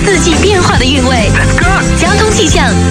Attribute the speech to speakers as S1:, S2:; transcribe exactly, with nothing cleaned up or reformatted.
S1: 四季变化的韵味。交通气象